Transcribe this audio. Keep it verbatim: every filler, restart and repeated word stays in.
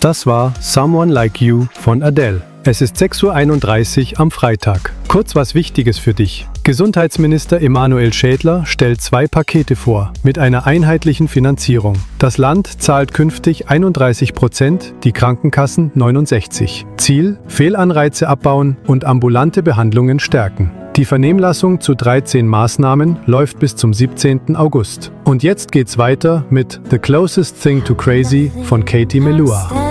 Das war Someone Like You von Adele. Es ist sechs Uhr einunddreißig am Freitag. Kurz was Wichtiges für dich. Gesundheitsminister Emanuel Schädler stellt zwei Pakete vor, mit einer einheitlichen Finanzierung. Das Land zahlt künftig einunddreißig Prozent, die Krankenkassen neunundsechzig. Ziel: Fehlanreize abbauen und ambulante Behandlungen stärken. Die Vernehmlassung zu dreizehn Maßnahmen läuft bis zum siebzehnten August. Und jetzt geht's weiter mit The Closest Thing to Crazy von Katie Melua.